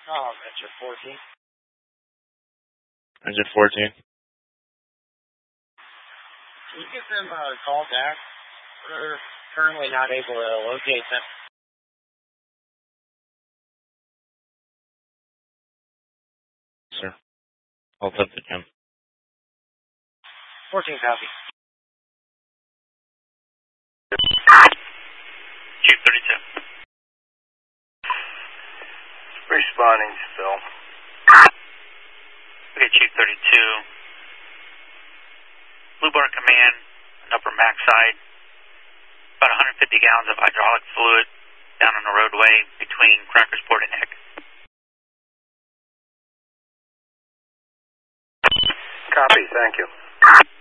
Venture 14. Venture 14. Can you give them a call back? We're currently not able to locate them. Sir, I'll flip the Jim. 14 copy. Chief 32. Responding, Phil. Okay, Chief 32. Blue Bar Command, upper max side. About 150 gallons of hydraulic fluid down on the roadway between Crackersport and Heck. Copy, thank you.